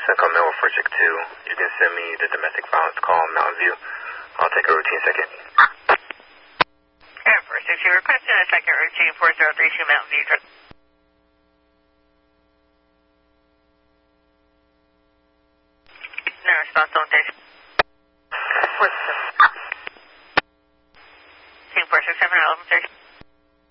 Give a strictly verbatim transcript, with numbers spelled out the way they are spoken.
Central Mill for Chick two. You can send me the domestic violence call in Mountain View. I'll take a routine second. Air four six, you requested a second routine four zero three two Mountain View. No response on station. Team four six seven eleven thirty.